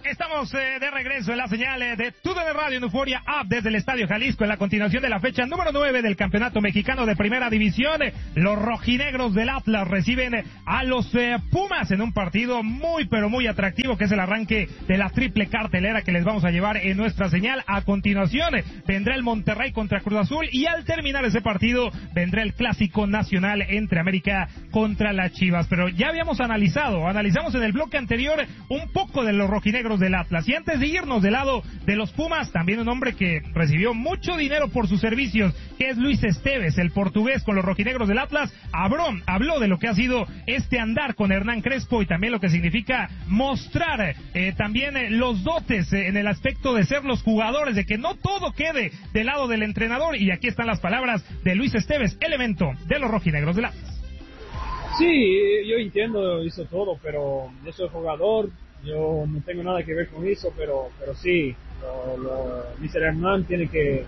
Estamos de regreso en la señal de TUDN Radio en Euforia App desde el Estadio Jalisco en la continuación de la fecha número 9 del Campeonato Mexicano de Primera División. Los rojinegros del Atlas reciben a los Pumas en un partido muy pero muy atractivo que es el arranque de la triple cartelera que les vamos a llevar en nuestra señal. A continuación vendrá el Monterrey contra Cruz Azul y al terminar ese partido vendrá el Clásico Nacional entre América contra las Chivas. Pero ya habíamos analizamos en el bloque anterior un poco de los rojinegros del Atlas. Y antes de irnos del lado de los Pumas, también un hombre que recibió mucho dinero por sus servicios, que es Luis Esteves, el portugués con los rojinegros del Atlas, habló de lo que ha sido este andar con Hernán Crespo y también lo que significa mostrar también los dotes en el aspecto de ser los jugadores, de que no todo quede del lado del entrenador. Y aquí están las palabras de Luis Esteves, elemento de los rojinegros del Atlas. Sí, yo entiendo, hizo todo, pero yo soy jugador. Yo no tengo nada que ver con eso, pero sí, Mr. Hernán tiene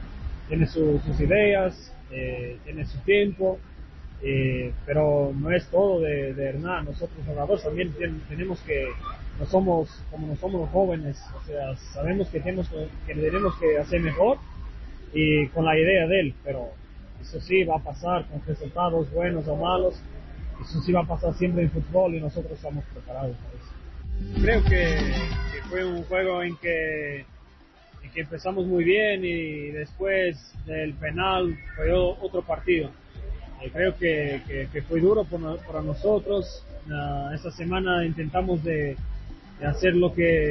sus ideas, tiene su tiempo, pero no es todo de Hernán. Nosotros jugadores también tenemos que, no somos los jóvenes, o sea, sabemos que tenemos que hacer mejor y con la idea de él, pero eso sí va a pasar con resultados buenos o malos, eso sí va a pasar siempre en fútbol y nosotros estamos preparados para eso. Creo que fue un juego en que empezamos muy bien y después del penal fue otro partido. Creo que fue duro para nosotros. Esta semana intentamos de hacer los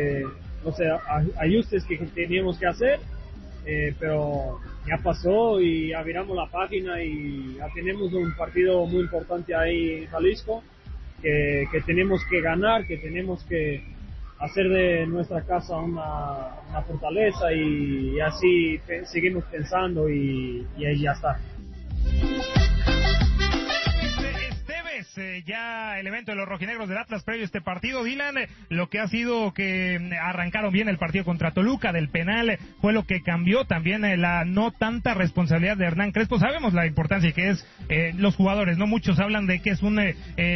ajustes que teníamos que hacer, pero ya pasó y ya viramos la página y ya tenemos un partido muy importante ahí en Jalisco. Que tenemos que ganar, que tenemos que hacer de nuestra casa una fortaleza y así seguimos pensando y ahí ya está. Ya el evento de los rojinegros del Atlas previo a este partido, Dylan, lo que ha sido que arrancaron bien el partido contra Toluca, del penal fue lo que cambió también la no tanta responsabilidad de Hernán Crespo. Sabemos la importancia que es los jugadores, no muchos hablan de que es un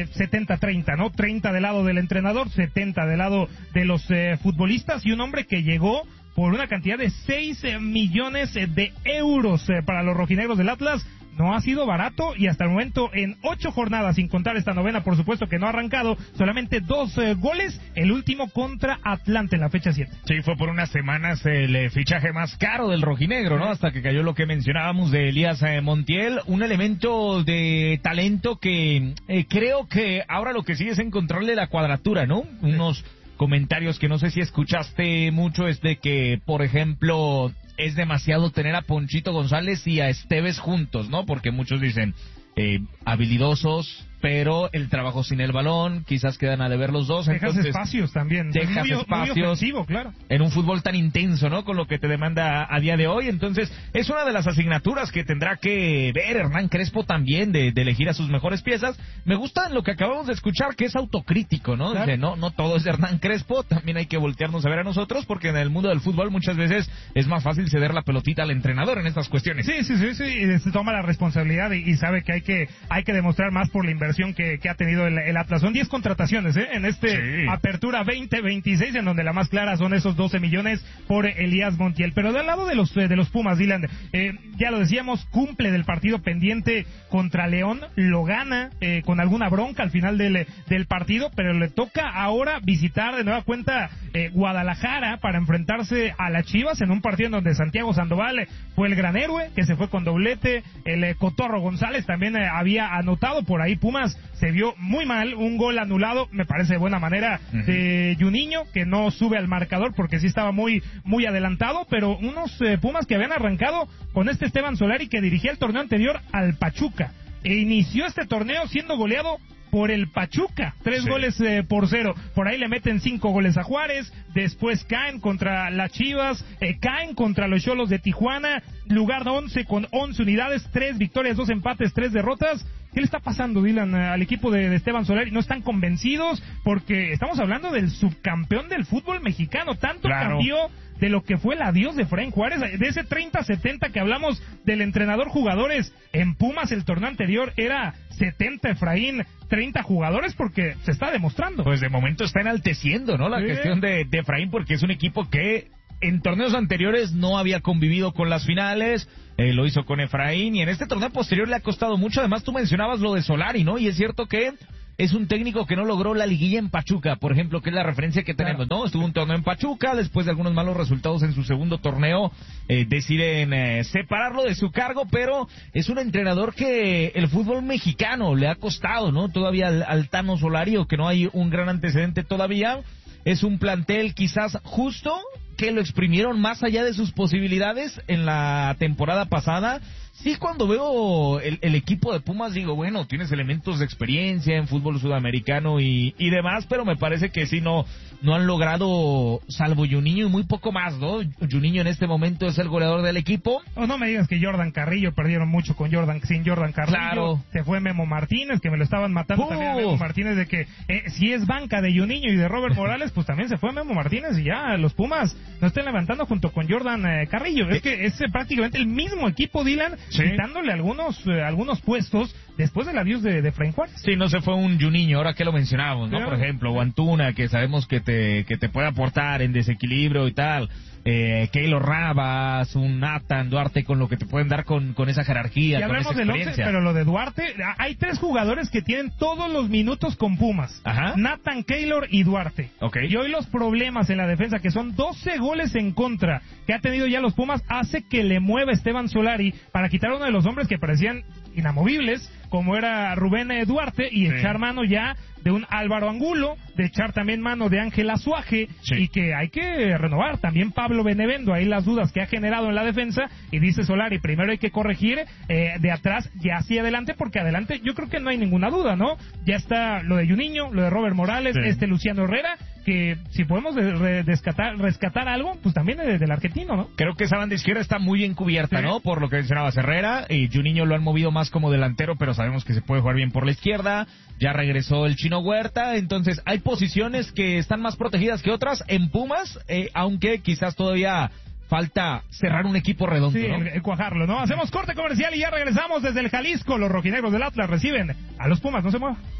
70-30, ¿no? 30 del lado del entrenador, 70 del lado de los futbolistas, y un hombre que llegó por una cantidad de 6 millones de euros para los rojinegros del Atlas. No ha sido barato y hasta el momento en 8 jornadas, sin contar esta novena, por supuesto que no ha arrancado, solamente 2 goles, el último contra Atlante en la fecha 7. Sí, fue por unas semanas el fichaje más caro del rojinegro, ¿no? Hasta que cayó lo que mencionábamos de Elías Montiel, un elemento de talento que creo que ahora lo que sigue es encontrarle la cuadratura, ¿no? Unos comentarios que no sé si escuchaste mucho es de que, por ejemplo, es demasiado tener a Ponchito González y a Esteves juntos, ¿no? Porque muchos dicen habilidosos, pero el trabajo sin el balón, quizás quedan a deber los dos. Dejas espacios también. Dejas espacios muy ofensivo, claro. En un fútbol tan intenso, ¿no? Con lo que te demanda a día de hoy. Entonces, es una de las asignaturas que tendrá que ver Hernán Crespo también, de elegir a sus mejores piezas. Me gusta lo que acabamos de escuchar, que es autocrítico, ¿no? Claro. Dice, no todo es Hernán Crespo, también hay que voltearnos a ver a nosotros, porque en el mundo del fútbol muchas veces es más fácil ceder la pelotita al entrenador en estas cuestiones. Sí, y se toma la responsabilidad y sabe que hay que demostrar más por la inversión que ha tenido el Atlas. Son 10 contrataciones en apertura 2026, en donde la más clara son esos 12 millones por Elías Montiel. Pero del lado de los Pumas, Dylan, ya lo decíamos, cumple del partido pendiente contra León, lo gana con alguna bronca al final del partido, pero le toca ahora visitar de nueva cuenta Guadalajara para enfrentarse a las Chivas en un partido en donde Santiago Sandoval fue el gran héroe, que se fue con doblete, el Cotorro González también había anotado. Por ahí Pumas se vio muy mal, un gol anulado, me parece de buena manera, de Juninho, que no sube al marcador porque sí estaba muy adelantado, pero unos Pumas que habían arrancado con este Esteban Solari, que dirigía el torneo anterior al Pachuca, e inició este torneo siendo goleado por el Pachuca, 3 goles por 0. Por ahí le meten 5 goles a Juárez, después caen contra las Chivas, caen contra los Xolos de Tijuana, lugar 11 con 11 unidades, 3 victorias, 2 empates, 3 derrotas. ¿Qué le está pasando, Dylan, al equipo de Esteban Solari? ¿No están convencidos? Porque estamos hablando del subcampeón del fútbol mexicano. Tanto cambió de lo que fue el adiós de Efraín Juárez, de ese 30-70 que hablamos del entrenador jugadores. En Pumas el torneo anterior era 70 Efraín, 30 jugadores, porque se está demostrando. Pues de momento está enalteciendo, ¿no? La cuestión de Efraín, porque es un equipo que en torneos anteriores no había convivido con las finales, lo hizo con Efraín, y en este torneo posterior le ha costado mucho. Además, tú mencionabas lo de Solari, ¿no? Y es cierto que es un técnico que no logró la liguilla en Pachuca, por ejemplo, que es la referencia que tenemos, ¿no? Estuvo un torneo en Pachuca, después de algunos malos resultados en su segundo torneo, deciden separarlo de su cargo, pero es un entrenador que el fútbol mexicano le ha costado, ¿no? Todavía al Tano Solari, o que no hay un gran antecedente todavía. Es un plantel quizás justo, que lo exprimieron más allá de sus posibilidades en la temporada pasada. Sí, cuando veo el equipo de Pumas digo, bueno, tienes elementos de experiencia en fútbol sudamericano y demás, pero me parece que sí no han logrado, salvo Juninho y muy poco más, ¿no? Juninho en este momento es el goleador del equipo. No me digas que Jordan Carrillo perdieron mucho sin Jordan Carrillo. Claro. Se fue Memo Martínez, que me lo estaban matando también a Memo Martínez, de que si es banca de Juninho y de Robert Morales, pues también se fue Memo Martínez y ya los Pumas no están levantando junto con Jordan Carrillo. Es que es prácticamente el mismo equipo, Dylan, quitándole algunos puestos después del adiós de Efraín Juárez. Sí, no se fue un Juninho, ahora que lo mencionábamos, ¿no? Por ejemplo, o Antuna, que sabemos que te puede aportar en desequilibrio y tal. Keylor Navas, un Nathan Duarte, con lo que te pueden dar con esa jerarquía, con esa experiencia. Del 11, pero lo de Duarte, hay 3 jugadores que tienen todos los minutos con Pumas. Ajá. Nathan, Keylor y Duarte. Okay. Y hoy los problemas en la defensa, que son 12 goles en contra que ha tenido ya los Pumas, hace que le mueva Esteban Solari para quitar a uno de los hombres que parecían inamovibles, como era Rubén Duarte, y echar mano ya de un Álvaro Angulo, de echar también mano de Ángel Azuaje, y que hay que renovar también Pablo Benevendo, ahí las dudas que ha generado en la defensa, y dice Solari, primero hay que corregir de atrás y hacia adelante, porque adelante yo creo que no hay ninguna duda, ¿no? Ya está lo de Juninho, lo de Robert Morales, Luciano Herrera, que si podemos rescatar algo, pues también del argentino, ¿no? Creo que esa banda izquierda está muy bien cubierta, ¿no? Por lo que mencionabas Herrera, y Juninho lo han movido más como delantero, pero sabemos que se puede jugar bien por la izquierda. Ya regresó el Chino Huerta, entonces hay posiciones que están más protegidas que otras en Pumas, aunque quizás todavía falta cerrar un equipo redondo, ¿no? Cuajarlo, ¿no? Hacemos corte comercial y ya regresamos desde el Jalisco. Los rojinegros del Atlas reciben a los Pumas, no se muevan.